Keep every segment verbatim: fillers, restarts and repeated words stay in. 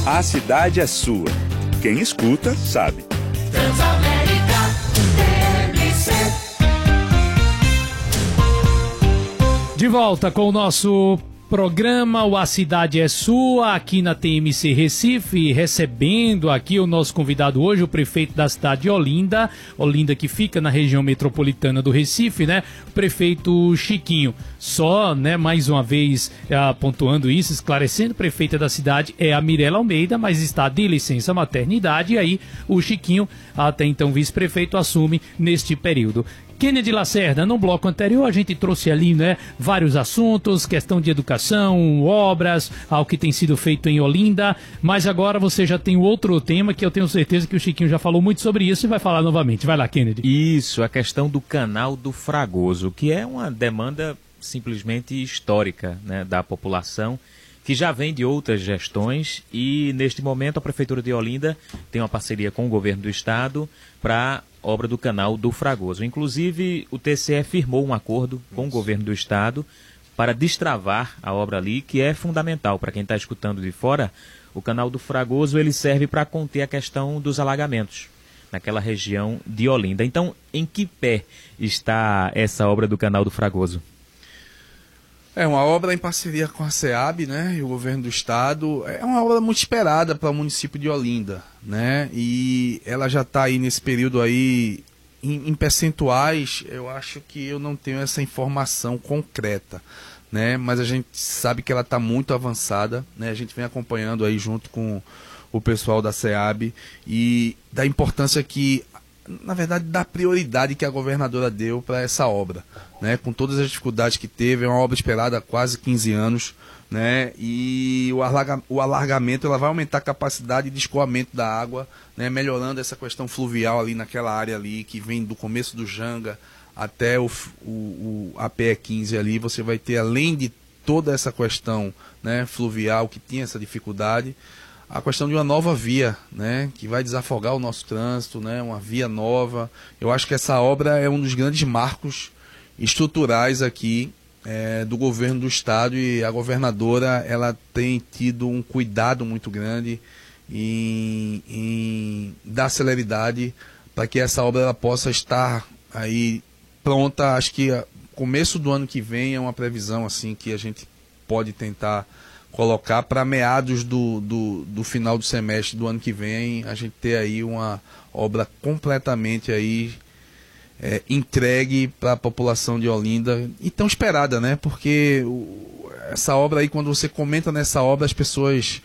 A cidade é sua. Quem escuta, sabe. Transamérica T M C. De volta com o nosso programa O A Cidade é Sua, aqui na T M C Recife, recebendo aqui o nosso convidado hoje, o prefeito da cidade de Olinda, Olinda que fica na região metropolitana do Recife, né? O prefeito Chiquinho. Só, né, mais uma vez ah, pontuando isso, esclarecendo, prefeita da cidade é a Mirela Almeida, mas está de licença maternidade, e aí o Chiquinho, até então vice-prefeito, assume neste período. Kennedy Lacerda, no bloco anterior a gente trouxe ali, né, vários assuntos, questão de educação, obras, ao que tem sido feito em Olinda, mas agora você já tem outro tema que eu tenho certeza que o Chiquinho já falou muito sobre isso e vai falar novamente. Vai lá, Kennedy. Isso, a questão do canal do Fragoso, que é uma demanda simplesmente histórica, né, da população, que já vem de outras gestões, e neste momento a Prefeitura de Olinda tem uma parceria com o Governo do Estado para obra do canal do Fragoso. Inclusive, o T C E firmou um acordo com o Governo do Estado para destravar a obra ali, que é fundamental para quem está escutando de fora. O canal do Fragoso ele serve para conter a questão dos alagamentos naquela região de Olinda. Então, em que pé está essa obra do canal do Fragoso? É uma obra em parceria com a SEAB, né, e o Governo do Estado. É uma obra muito esperada para o município de Olinda, né, e ela já está aí nesse período aí, em, em percentuais, eu acho que eu não tenho essa informação concreta, né, mas a gente sabe que ela está muito avançada, né, a gente vem acompanhando aí junto com o pessoal da SEAB e da importância que, na verdade, da prioridade que a governadora deu para essa obra, né? Com todas as dificuldades que teve, é uma obra esperada há quase quinze anos, né? E o, alarga, o alargamento ela vai aumentar a capacidade de escoamento da água, né? Melhorando essa questão fluvial ali naquela área ali, que vem do começo do Janga até o, o, o A P E quinze ali. Você vai ter, além de toda essa questão, né, fluvial que tinha essa dificuldade, a questão de uma nova via, né, que vai desafogar o nosso trânsito, né, uma via nova. Eu acho que essa obra é um dos grandes marcos estruturais aqui é, do governo do estado, e a governadora ela tem tido um cuidado muito grande em, em dar celeridade para que essa obra ela possa estar aí pronta. Acho que começo do ano que vem é uma previsão assim que a gente pode tentar colocar para meados do, do, do final do semestre do ano que vem, a gente ter aí uma obra completamente aí é, entregue para a população de Olinda, e tão esperada, né? Porque o, essa obra aí, quando você comenta nessa obra, as pessoas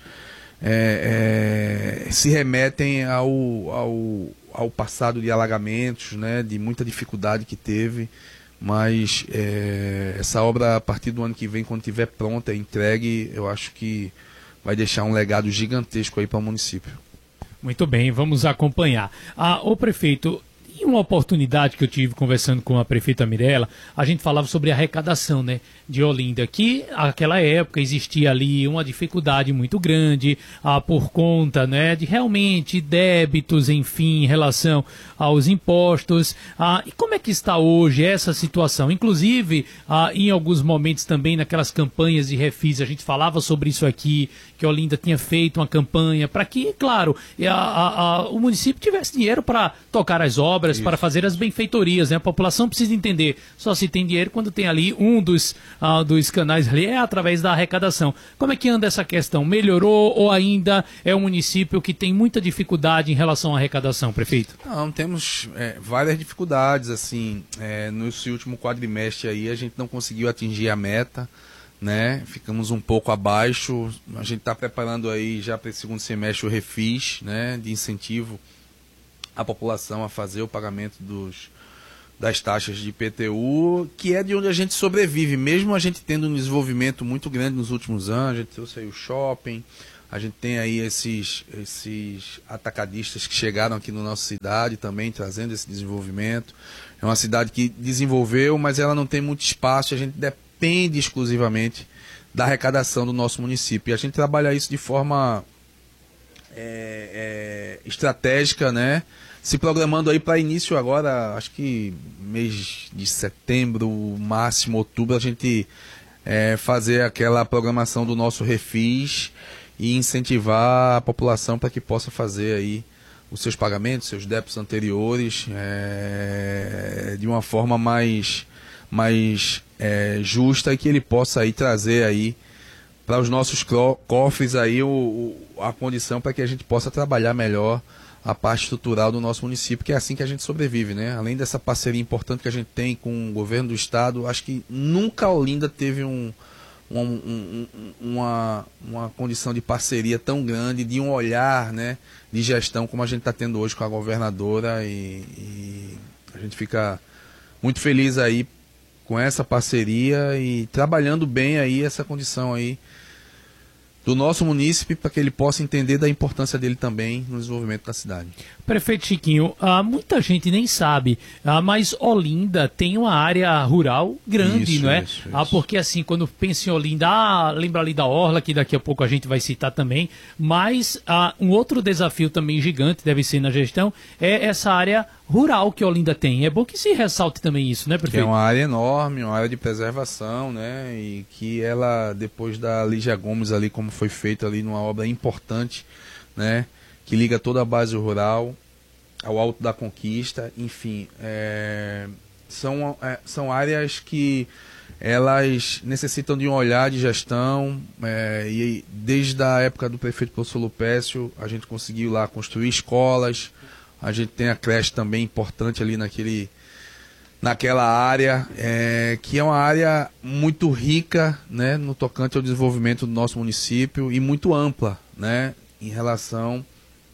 é, é, se remetem ao, ao, ao passado de alagamentos, né? De muita dificuldade que teve. Mas é, essa obra, a partir do ano que vem, quando estiver pronta, entregue, eu acho que vai deixar um legado gigantesco aí para o município. Muito bem, vamos acompanhar. Ah, o prefeito, em uma oportunidade que eu tive conversando com a prefeita Mirela, a gente falava sobre a arrecadação, né, de Olinda, que naquela época existia ali uma dificuldade muito grande ah, por conta, né, de realmente débitos, enfim, em relação aos impostos. Ah, e como é que está hoje essa situação? Inclusive, ah, em alguns momentos também naquelas campanhas de refis, a gente falava sobre isso aqui, que Olinda tinha feito uma campanha para que, claro, a, a, a, o município tivesse dinheiro para tocar as obras, isso, para fazer as benfeitorias, né? A população precisa entender, só se tem dinheiro quando tem ali um dos, uh, dos canais ali, é através da arrecadação. Como é que anda essa questão? Melhorou ou ainda é um município que tem muita dificuldade em relação à arrecadação, prefeito? Não, temos é, várias dificuldades, assim, é, nesse último quadrimestre aí a gente não conseguiu atingir a meta, né? Ficamos um pouco abaixo. A gente está preparando aí já para esse segundo semestre o refis, né, de incentivo à população a fazer o pagamento dos, das taxas de I P T U, que é de onde a gente sobrevive, mesmo a gente tendo um desenvolvimento muito grande nos últimos anos. A gente trouxe aí o shopping, a gente tem aí esses, esses atacadistas que chegaram aqui na nossa cidade também, trazendo esse desenvolvimento. É uma cidade que desenvolveu, mas ela não tem muito espaço, a gente depende depende exclusivamente da arrecadação do nosso município. E a gente trabalha isso de forma é, é, estratégica, né? Se programando aí para início agora, acho que mês de setembro, máximo outubro, a gente é, fazer aquela programação do nosso refis e incentivar a população para que possa fazer aí os seus pagamentos, seus débitos anteriores, é, de uma forma mais, mais é, justa, e que ele possa aí trazer aí para os nossos cofres aí o, o, a condição para que a gente possa trabalhar melhor a parte estrutural do nosso município, que é assim que a gente sobrevive, né? Além dessa parceria importante que a gente tem com o governo do estado, acho que nunca Olinda teve um, um, um, uma, uma condição de parceria tão grande, de um olhar, né, de gestão como a gente está tendo hoje com a governadora, e, e a gente fica muito feliz aí com essa parceria e trabalhando bem aí essa condição aí do nosso munícipe, para que ele possa entender da importância dele também no desenvolvimento da cidade. Prefeito Chiquinho, ah, muita gente nem sabe, ah, mas Olinda tem uma área rural grande, isso, não é? Isso, isso. Ah, porque assim, quando pensa em Olinda, ah, lembra ali da Orla, que daqui a pouco a gente vai citar também, mas ah, um outro desafio também gigante, deve ser na gestão, é essa área rural que Olinda tem. É bom que se ressalte também isso, né, prefeito? Que é uma área enorme, uma área de preservação, né? E que ela, depois da Lígia Gomes ali, como foi feito ali numa obra importante, né? Que liga toda a base rural ao Alto da Conquista, enfim, é, são, é, são áreas que elas necessitam de um olhar de gestão, é, e desde a época do prefeito professor Lupécio, a gente conseguiu lá construir escolas, a gente tem a creche também importante ali naquele, naquela área, é, que é uma área muito rica, né, no tocante ao desenvolvimento do nosso município, e muito ampla, né, em relação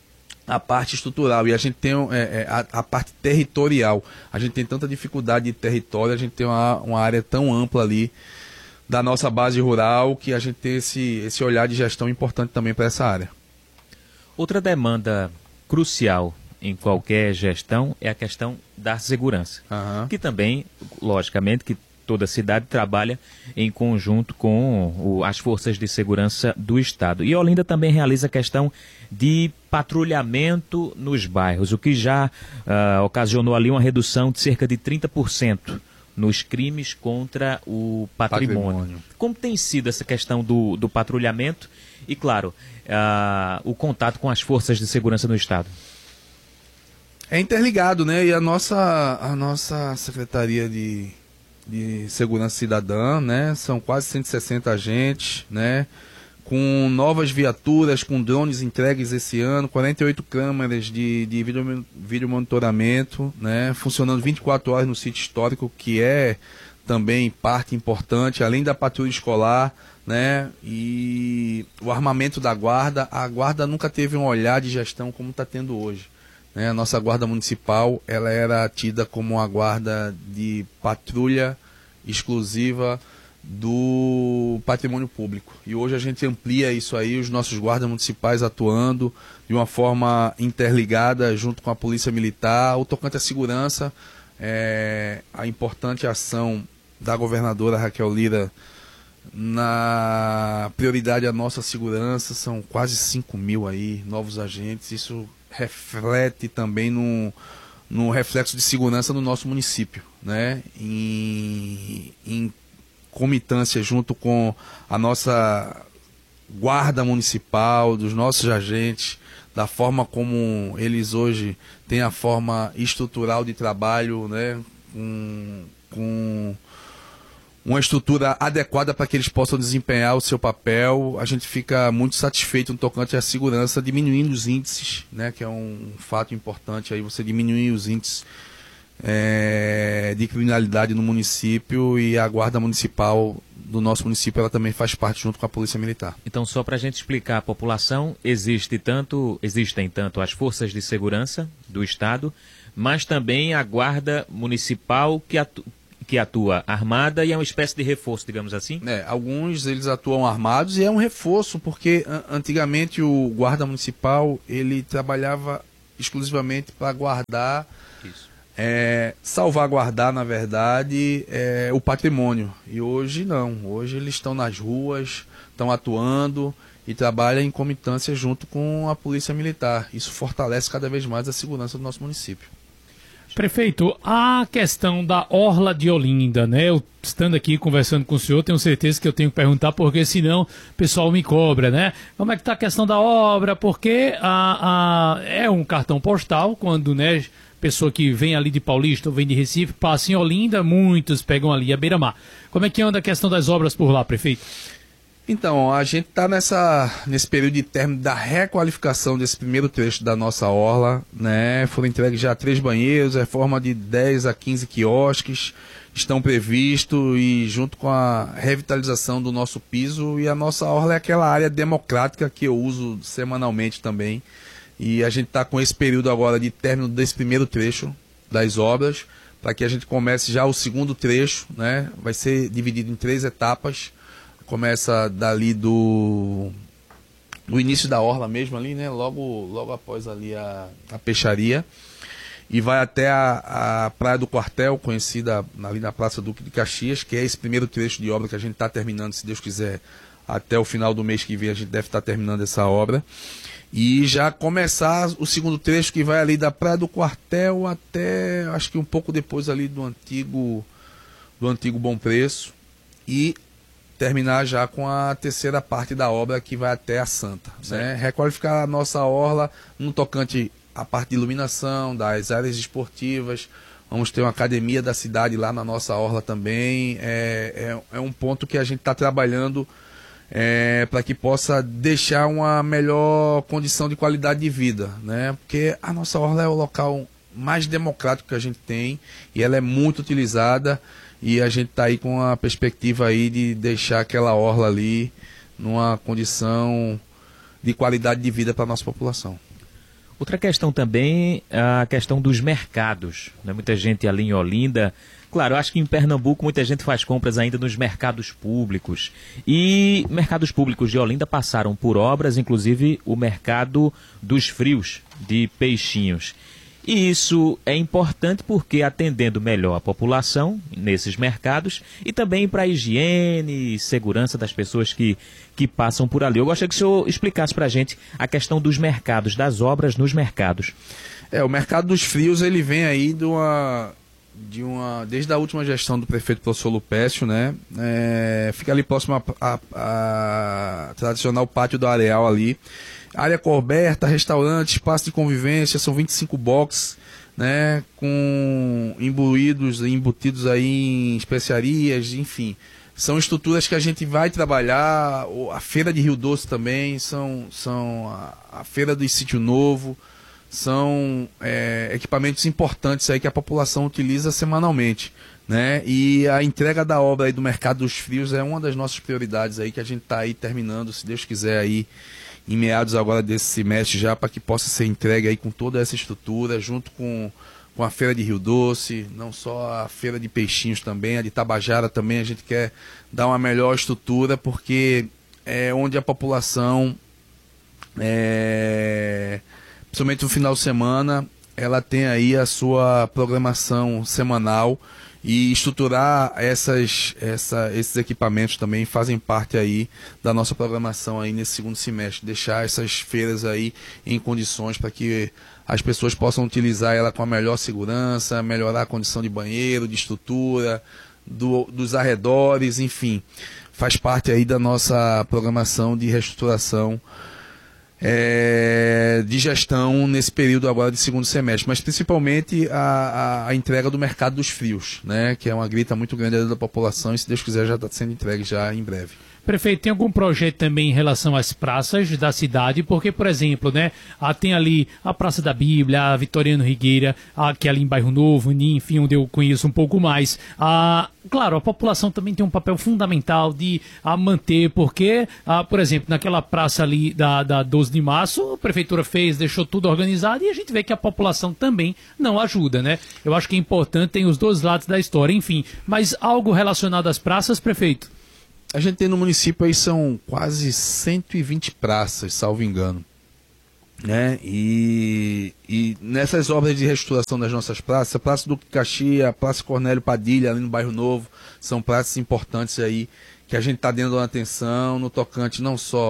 à parte estrutural. E a gente tem é, a, a parte territorial. A gente tem tanta dificuldade de território, a gente tem uma, uma área tão ampla ali da nossa base rural, que a gente tem esse, esse olhar de gestão importante também para essa área. Outra demanda crucial em qualquer gestão é a questão da segurança, Uhum. que também, logicamente, que toda cidade trabalha em conjunto com o, as forças de segurança do estado. E Olinda também realiza a questão de patrulhamento nos bairros, o que já uh, ocasionou ali uma redução de cerca de trinta por cento nos crimes contra o patrimônio. Patrimônio. Como tem sido essa questão do, do patrulhamento e, claro, uh, o contato com as forças de segurança no estado? É interligado, né? E a nossa, a nossa Secretaria de, de Segurança Cidadã, né? São quase cento e sessenta agentes, né? Com novas viaturas, com drones entregues esse ano, quarenta e oito câmeras de, de vídeo, vídeo monitoramento, né? Funcionando vinte e quatro horas no sítio histórico, que é também parte importante, além da patrulha escolar, né? E o armamento da guarda. A guarda nunca teve um olhar de gestão como está tendo hoje. A nossa guarda municipal, ela era tida como uma guarda de patrulha exclusiva do patrimônio público. E hoje a gente amplia isso aí, os nossos guardas municipais atuando de uma forma interligada junto com a Polícia Militar. O tocante à segurança, é, a importante ação da governadora Raquel Lira na prioridade à nossa segurança, são quase cinco mil aí, novos agentes. Isso reflete também no, no reflexo de segurança no nosso município, né? Em, em comitância junto com a nossa guarda municipal, dos nossos agentes, da forma como eles hoje têm a forma estrutural de trabalho, né? Com, com uma estrutura adequada para que eles possam desempenhar o seu papel. A gente fica muito satisfeito no tocante à segurança, diminuindo os índices, né, que é um fato importante, aí você diminuir os índices é, de criminalidade no município, e a guarda municipal do nosso município, ela também faz parte junto com a Polícia Militar. Então, só para a gente explicar à população, existe tanto, existem tanto as forças de segurança do estado, mas também a guarda municipal que atua que atua armada e é uma espécie de reforço, digamos assim? É, alguns eles atuam armados e é um reforço, porque antigamente o guarda municipal, ele trabalhava exclusivamente para guardar, Isso. É, salvaguardar, na verdade, é, o patrimônio. E hoje não, hoje eles estão nas ruas, estão atuando e trabalham em comitância junto com a Polícia Militar. Isso fortalece cada vez mais a segurança do nosso município. Prefeito, a questão da Orla de Olinda, né? Eu, estando aqui conversando com o senhor, tenho certeza que eu tenho que perguntar, porque senão o pessoal me cobra, né? Como é que está a questão da obra? Porque a, a, é um cartão postal, quando, né, pessoa que vem ali de Paulista ou vem de Recife, passa em Olinda, muitos pegam ali a beira-mar. Como é que anda a questão das obras por lá, prefeito? Então, a gente está nessa nesse período de término da requalificação desse primeiro trecho da nossa orla, né? Foram entregues já três banheiros, reforma de dez a quinze quiosques estão previstos, e junto com a revitalização do nosso piso, e a nossa orla é aquela área democrática que eu uso semanalmente também. E a gente está com esse período agora de término desse primeiro trecho das obras, para que a gente comece já o segundo trecho, né? Vai ser dividido em três etapas. Começa dali do, do início da orla mesmo ali, né? Logo, logo após ali a, a peixaria. E vai até a, a Praia do Quartel, conhecida ali na Praça Duque de Caxias, que é esse primeiro trecho de obra que a gente está terminando, se Deus quiser, até o final do mês que vem a gente deve estar tá terminando essa obra. E já começar o segundo trecho, que vai ali da Praia do Quartel até, acho que um pouco depois ali do antigo, do antigo Bom Preço. E terminar já com a terceira parte da obra, que vai até a Santa, né? Requalificar a nossa orla no tocante à parte de iluminação, das áreas esportivas. Vamos ter uma academia da cidade lá na nossa orla também. É, é, é um ponto que a gente está trabalhando é, para que possa deixar uma melhor condição de qualidade de vida, né? Porque a nossa orla é o local mais democrático que a gente tem, e ela é muito utilizada. E a gente está aí com a perspectiva aí de deixar aquela orla ali numa condição de qualidade de vida para a nossa população. Outra questão também é a questão dos mercados, né? Muita gente ali em Olinda. Claro, eu acho que em Pernambuco muita gente faz compras ainda nos mercados públicos. E mercados públicos de Olinda passaram por obras, inclusive o mercado dos frios, de Peixinhos. E isso é importante porque, atendendo melhor a população nesses mercados, e também para a higiene e segurança das pessoas que, que passam por ali. Eu gostaria que o senhor explicasse para a gente a questão dos mercados, das obras nos mercados. É, o mercado dos frios, ele vem aí de uma, de uma desde a última gestão do prefeito professor Lupécio, né? É, fica ali próximo a, a, a tradicional Pátio do Areal ali. Área coberta, restaurante, espaço de convivência, são vinte e cinco boxes, né, com imbuídos, embutidos aí em especiarias, enfim. São estruturas que a gente vai trabalhar, a Feira de Rio Doce também, são, são a, a Feira do Sítio Novo, são é, equipamentos importantes aí que a população utiliza semanalmente, né? E a entrega da obra aí do Mercado dos Frios é uma das nossas prioridades aí, que a gente está aí terminando, se Deus quiser, aí em meados agora desse semestre já, para que possa ser entregue aí com toda essa estrutura, junto com, com a Feira de Rio Doce, não só a Feira de Peixinhos também, a de Tabajara também, a gente quer dar uma melhor estrutura, porque é onde a população, é, principalmente no final de semana, ela tem aí a sua programação semanal, e estruturar essas, essa, esses equipamentos também fazem parte aí da nossa programação aí nesse segundo semestre, deixar essas feiras aí em condições para que as pessoas possam utilizar ela com a melhor segurança, melhorar a condição de banheiro, de estrutura, do, dos arredores, enfim, faz parte aí da nossa programação de reestruturação É, de gestão nesse período agora de segundo semestre, mas principalmente a, a, a entrega do mercado dos frios, né, que é uma grita muito grande da população, e se Deus quiser já está sendo entregue já em breve. Prefeito, tem algum projeto também em relação às praças da cidade? Porque, por exemplo, né, ah, tem ali a Praça da Bíblia, a Vitoriano Rigueira, ah, que é ali em Bairro Novo, enfim, onde eu conheço um pouco mais. Ah, claro, a população também tem um papel fundamental de ah, manter, porque, ah, por exemplo, naquela praça ali da, da doze de março, a prefeitura fez, deixou tudo organizado, e a gente vê que a população também não ajuda, né? Eu acho que é importante, tem os dois lados da história, enfim. Mas algo relacionado às praças, prefeito? A gente tem no município aí são quase cento e vinte praças, salvo engano, né? E, e nessas obras de reestruturação das nossas praças, a Praça Duque de Caxias, a Praça Cornélio Padilha, ali no Bairro Novo, são praças importantes aí que a gente está dando atenção no tocante não só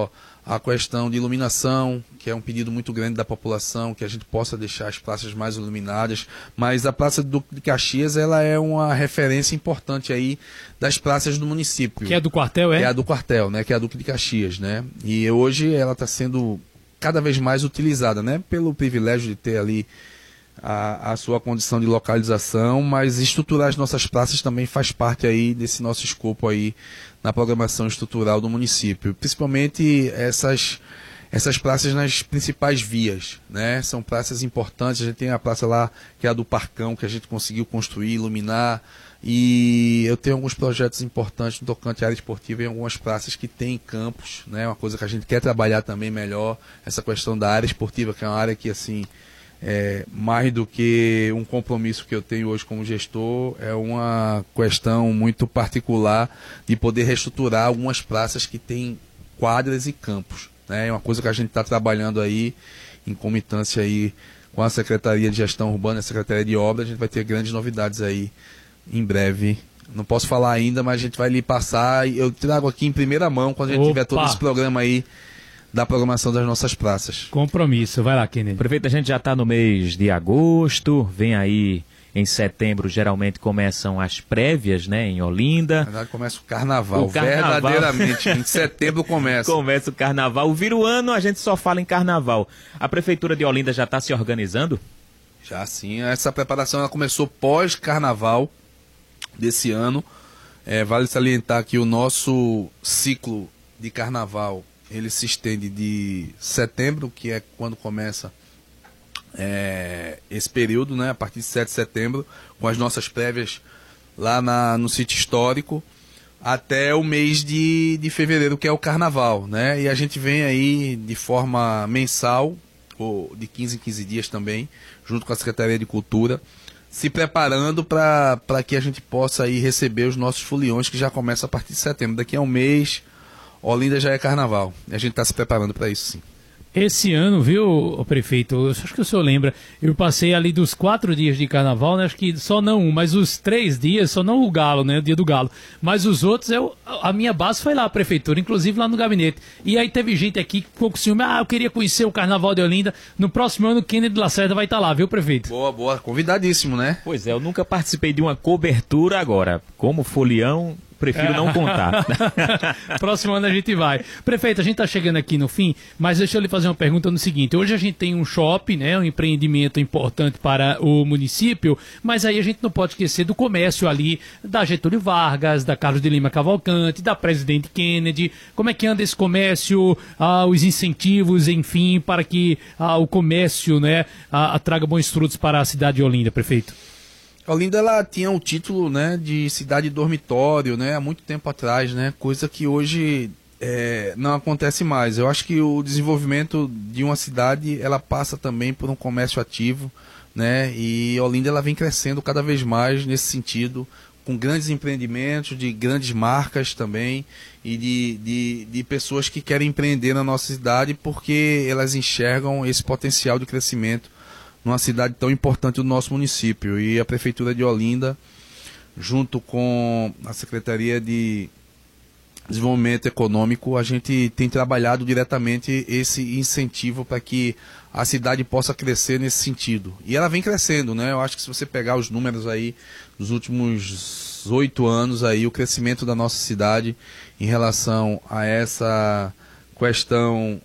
a questão de iluminação, que é um pedido muito grande da população, que a gente possa deixar as praças mais iluminadas, mas a Praça do Duque de Caxias, ela é uma referência importante aí das praças do município. Que é do quartel, é? Que é a do quartel, né? Que é a Duque de Caxias, né? E hoje ela está sendo cada vez mais utilizada, né? Pelo privilégio de ter ali a, a sua condição de localização, mas estruturar as nossas praças também faz parte aí desse nosso escopo aí na programação estrutural do município, principalmente essas, essas praças nas principais vias, né? São praças importantes. A gente tem a praça lá, que é a do Parcão, que a gente conseguiu construir, iluminar, e eu tenho alguns projetos importantes no tocante à área esportiva em algumas praças que tem campos, né? Uma coisa que a gente quer trabalhar também melhor, essa questão da área esportiva, que é uma área que, assim, é, mais do que um compromisso que eu tenho hoje como gestor, é uma questão muito particular de poder reestruturar algumas praças que têm quadras e campos, né? É uma coisa que a gente está trabalhando aí em comitância aí com a Secretaria de Gestão Urbana e a Secretaria de Obras. A gente vai ter grandes novidades aí em breve. Não posso falar ainda, mas a gente vai lhe passar e eu trago aqui em primeira mão quando a gente Opa. tiver todo esse programa aí da programação das nossas praças. Compromisso, vai lá, Kennedy. Prefeito, a gente já está no mês de agosto, vem aí em setembro, geralmente começam as prévias, né, em Olinda. Na verdade começa o carnaval, O carnaval. verdadeiramente, em setembro começa. Começa o carnaval, vira o ano, a gente só fala em carnaval. A Prefeitura de Olinda já está se organizando? Já sim, essa preparação ela começou pós-carnaval desse ano. É, vale salientar que o nosso ciclo de carnaval ele se estende de setembro, que é quando começa é, esse período, né, a partir de sete de setembro, com as nossas prévias lá na, no sítio histórico, até o mês de, de fevereiro, que é o carnaval, né? E a gente vem aí de forma mensal, ou de quinze em quinze dias também, junto com a Secretaria de Cultura, se preparando para que a gente possa aí receber os nossos foliões, que já começa a partir de setembro. Daqui a um mês, Olinda já é carnaval. E a gente está se preparando para isso, sim. Esse ano, viu, prefeito, eu acho que o senhor lembra, eu passei ali dos quatro dias de carnaval, né, acho que só não um, mas os três dias, só não o Galo, né, o dia do Galo, mas os outros, eu, a minha base foi lá, a prefeitura, inclusive lá no gabinete. E aí teve gente aqui que ficou com ciúme, ah, eu queria conhecer o carnaval de Olinda. No próximo ano, Kennedy Lacerda vai estar lá, viu, prefeito? Boa, boa, convidadíssimo, né? Pois é, eu nunca participei de uma cobertura agora, como folião. Prefiro não contar. Próximo ano a gente vai. Prefeito, a gente está chegando aqui no fim, mas deixa eu lhe fazer uma pergunta no seguinte. Hoje a gente tem um shopping, né, um empreendimento importante para o município, mas aí a gente não pode esquecer do comércio ali, da Getúlio Vargas, da Carlos de Lima Cavalcante, da Presidente Kennedy. Como é que anda esse comércio, ah, os incentivos, enfim, para que ah, o comércio, né, ah, traga bons frutos para a cidade de Olinda, prefeito? Olinda ela tinha o título, né, de cidade dormitório, né, há muito tempo atrás, né, coisa que hoje é, não acontece mais. Eu acho que o desenvolvimento de uma cidade ela passa também por um comércio ativo, né, e Olinda ela vem crescendo cada vez mais nesse sentido, com grandes empreendimentos, de grandes marcas também e de, de, de pessoas que querem empreender na nossa cidade porque elas enxergam esse potencial de crescimento numa cidade tão importante do nosso município. E a Prefeitura de Olinda, junto com a Secretaria de Desenvolvimento Econômico, a gente tem trabalhado diretamente esse incentivo para que a cidade possa crescer nesse sentido. E ela vem crescendo, né? Eu acho que se você pegar os números aí dos últimos oito anos, aí, o crescimento da nossa cidade em relação a essa questão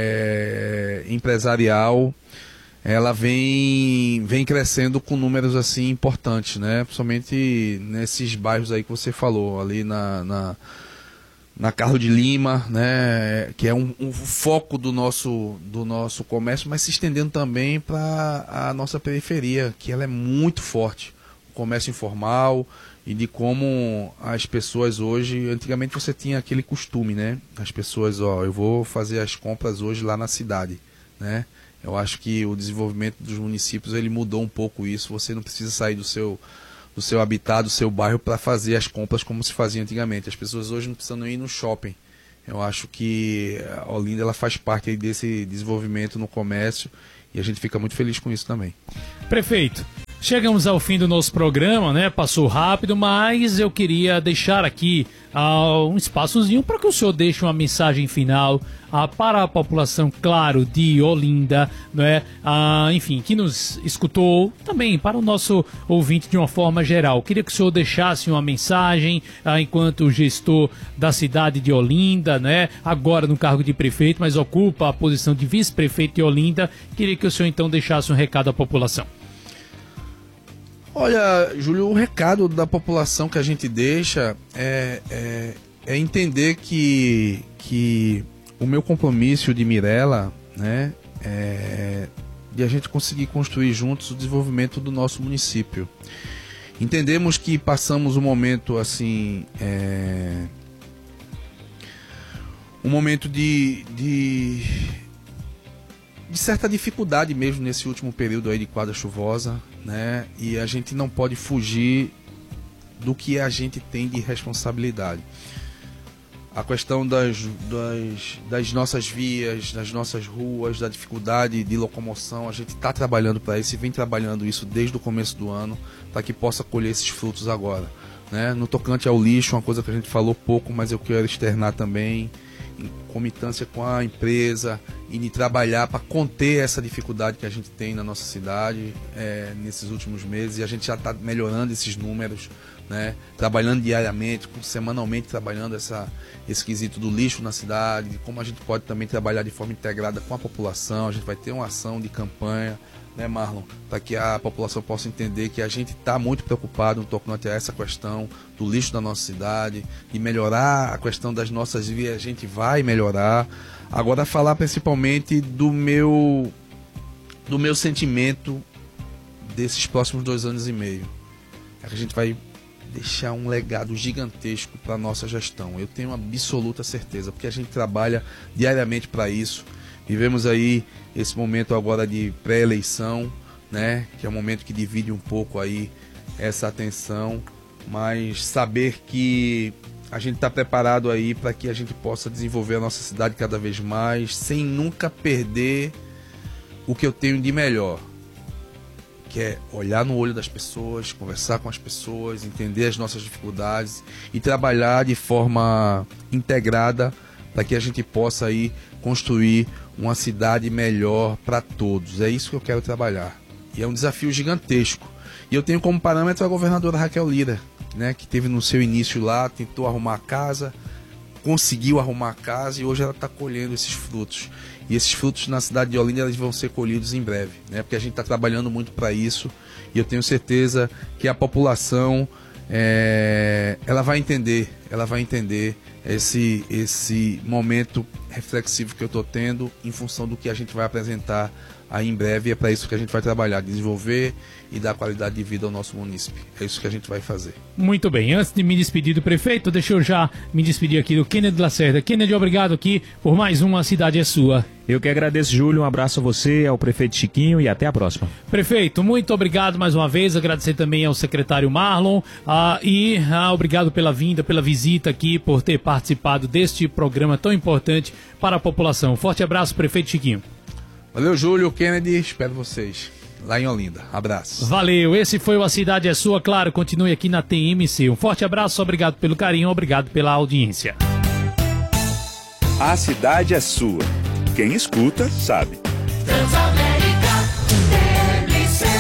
é, empresarial, ela vem, vem crescendo com números assim importantes, né? Principalmente nesses bairros aí que você falou, ali na, na, na Carlos de Lima, né? Que é um, um foco do nosso, do nosso comércio, mas se estendendo também para a nossa periferia, que ela é muito forte. O comércio informal e de como as pessoas hoje... Antigamente você tinha aquele costume, né? As pessoas, ó, eu vou fazer as compras hoje lá na cidade, né? Eu acho que o desenvolvimento dos municípios ele mudou um pouco isso. Você não precisa sair do seu, do seu habitat, do seu bairro para fazer as compras como se fazia antigamente. As pessoas hoje não precisam ir no shopping. Eu acho que a Olinda ela faz parte aí desse desenvolvimento no comércio e a gente fica muito feliz com isso também. Prefeito, Chegamos ao fim do nosso programa, né? Passou rápido, mas eu queria deixar aqui uh, um espaçozinho para que o senhor deixe uma mensagem final uh, para a população, claro, de Olinda, né? Uh, enfim, que nos escutou, também para o nosso ouvinte de uma forma geral. Queria que o senhor deixasse uma mensagem uh, enquanto gestor da cidade de Olinda, né? Agora no cargo de prefeito, mas ocupa a posição de vice-prefeito de Olinda. Queria que o senhor então deixasse um recado à população. Olha, Júlio, o recado da população que a gente deixa é, é, é entender que, que o meu compromisso de Mirela, né, é de a gente conseguir construir juntos o desenvolvimento do nosso município. Entendemos que passamos um momento assim, é, um momento de, de, de certa dificuldade mesmo nesse último período aí de quadra chuvosa, né? E a gente não pode fugir do que a gente tem de responsabilidade. A questão das, das, das nossas vias, das nossas ruas, da dificuldade de locomoção, a gente está trabalhando para isso e vem trabalhando isso desde o começo do ano para que possa colher esses frutos agora, né? No tocante ao lixo, uma coisa que a gente falou pouco, mas eu quero externar também, em comitância com a empresa e de trabalhar para conter essa dificuldade que a gente tem na nossa cidade é, nesses últimos meses, e a gente já está melhorando esses números, né? Trabalhando diariamente, semanalmente trabalhando essa, esse quesito do lixo na cidade, de como a gente pode também trabalhar de forma integrada com a população. A gente vai ter uma ação de campanha, né, Marlon, para que a população possa entender que a gente está muito preocupado no tocante a essa questão do lixo da nossa cidade, de melhorar a questão das nossas vias, a gente vai melhorar. Agora, falar principalmente do meu, do meu sentimento desses próximos dois anos e meio. É que a gente vai deixar um legado gigantesco para a nossa gestão. Eu tenho absoluta certeza, porque a gente trabalha diariamente para isso. Vivemos aí esse momento agora de pré-eleição, né, que é um momento que divide um pouco aí essa atenção, mas saber que a gente está preparado aí para que a gente possa desenvolver a nossa cidade cada vez mais, sem nunca perder o que eu tenho de melhor, que é olhar no olho das pessoas, conversar com as pessoas, entender as nossas dificuldades e trabalhar de forma integrada para que a gente possa aí construir uma cidade melhor para todos. É isso que eu quero trabalhar. E é um desafio gigantesco. E eu tenho como parâmetro a governadora Raquel Lira, né, que teve no seu início lá, tentou arrumar a casa, conseguiu arrumar a casa e hoje ela está colhendo esses frutos. E esses frutos na cidade de Olinda eles vão ser colhidos em breve, né, porque a gente está trabalhando muito para isso e eu tenho certeza que a população é, ela vai entender, ela vai entender esse, esse momento reflexivo que eu estou tendo em função do que a gente vai apresentar aí em breve. E é para isso que a gente vai trabalhar, desenvolver e dar qualidade de vida ao nosso município. É isso que a gente vai fazer. Muito bem, antes de me despedir do prefeito, deixa eu já me despedir aqui do Kennedy Lacerda. Kennedy, obrigado aqui por mais uma Cidade é Sua. Eu que agradeço, Júlio, um abraço a você, ao prefeito Chiquinho e até a próxima. Prefeito, muito obrigado mais uma vez, agradecer também ao secretário Marlon ah, e ah, obrigado pela vinda, pela visita aqui, por ter participado deste programa tão importante para a população. Forte abraço, prefeito Chiquinho. Valeu, Júlio, Kennedy, espero vocês lá em Olinda. Abraço. Valeu, esse foi o A Cidade é Sua, claro, continue aqui na T M C. Um forte abraço, obrigado pelo carinho, obrigado pela audiência. A cidade é sua. Quem escuta, sabe. Transamérica T M C.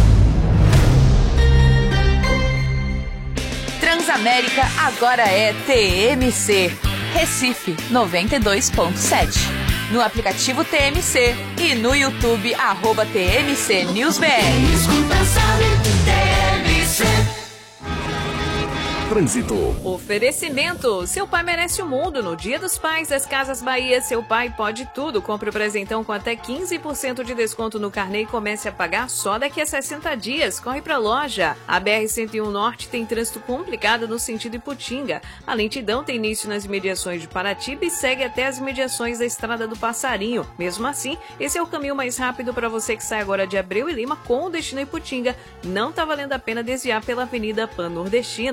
Transamérica agora é T M C. Recife noventa e dois ponto sete. No aplicativo T M C e no YouTube, arroba T M C News B R. Quem escuta sabe, T M C. Trânsito. Oferecimento. Seu pai merece o mundo. No Dia dos Pais das Casas Bahia, seu pai pode tudo. Compre o presentão com até quinze por cento de desconto no carnê e comece a pagar só daqui a sessenta dias. Corre pra loja. A B R cento e um Norte tem trânsito complicado no sentido Iputinga. A lentidão tem início nas imediações de Paratiba e segue até as imediações da Estrada do Passarinho. Mesmo assim, esse é o caminho mais rápido para você que sai agora de Abreu e Lima com o destino Iputinga. Não tá valendo a pena desviar pela Avenida Pan-Nordestina. Na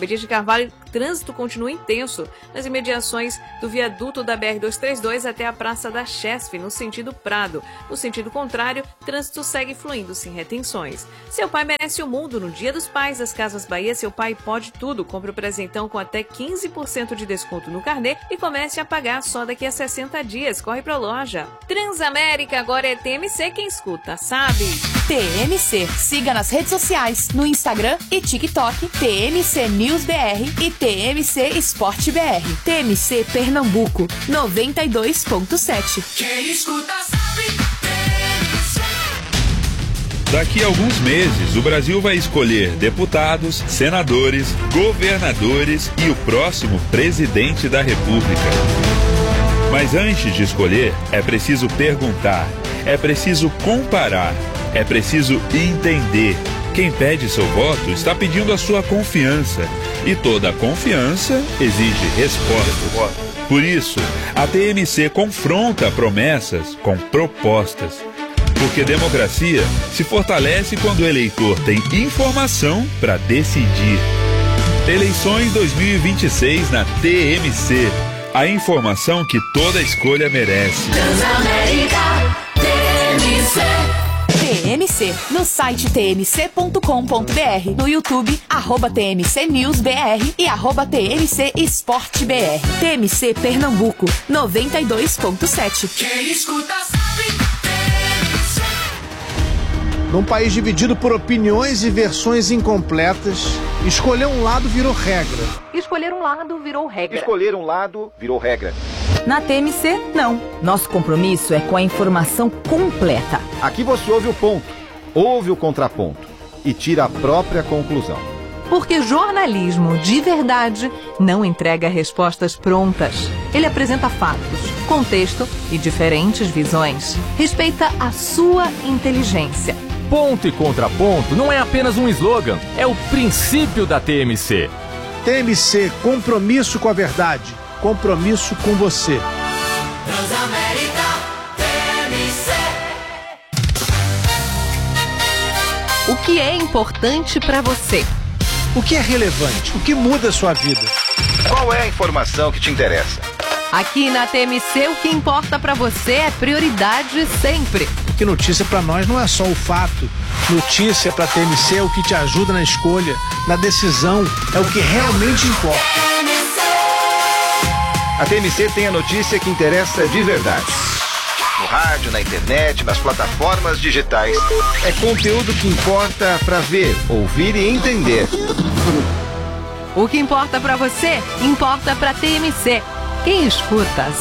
Abdias de Carvalho, trânsito continua intenso nas imediações do viaduto da B R duzentos e trinta e dois até a Praça da Chesf, no sentido Prado. No sentido contrário, trânsito segue fluindo sem retenções. Seu pai merece o mundo. No Dia dos Pais das Casas Bahia, seu pai pode tudo. Compre o presentão com até quinze por cento de desconto no carnê e comece a pagar só daqui a sessenta dias. Corre pra loja. Transamérica, agora é T M C, quem escuta sabe. T M C. Siga nas redes sociais, no Instagram e TikTok, T M C News B R e T M C Esporte B R. T M C Pernambuco, noventa e dois ponto sete. Quem escuta sabe. T M C. Daqui a alguns meses, o Brasil vai escolher deputados, senadores, governadores e o próximo presidente da República. Mas antes de escolher, é preciso perguntar, é preciso comparar, é preciso entender. Quem pede seu voto está pedindo a sua confiança. E toda confiança exige resposta. Por isso, a T M C confronta promessas com propostas. Porque democracia se fortalece quando o eleitor tem informação para decidir. Eleições dois mil e vinte e seis na T M C. A informação que toda escolha merece. Transamérica, T M C. T M C, no site t m c ponto com ponto b r, no YouTube, arroba T M C News B R e arroba T M C Esporte B R. T M C Pernambuco, noventa e dois ponto sete. Quem escuta sabe. T M C. Num país dividido por opiniões e versões incompletas, escolher um lado virou regra. Escolher um lado virou regra. Escolher um lado virou regra. Na T M C, não. Nosso compromisso é com a informação completa. Aqui você ouve o ponto, ouve o contraponto e tira a própria conclusão. Porque jornalismo de verdade não entrega respostas prontas. Ele apresenta fatos, contexto e diferentes visões. Respeita a sua inteligência. Ponto e contraponto não é apenas um slogan, é o princípio da T M C. T M C, compromisso com a verdade, compromisso com você. Transamérica, T M C. O que é importante para você? O que é relevante? O que muda a sua vida? Qual é a informação que te interessa? Aqui na T M C, o que importa para você é prioridade sempre. Porque notícia para nós não é só o fato. Notícia para T M C é o que te ajuda na escolha, na decisão, é o que realmente importa. A T M C tem a notícia que interessa de verdade. No rádio, na internet, nas plataformas digitais. É conteúdo que importa para ver, ouvir e entender. O que importa para você, importa para T M C. Quem escuta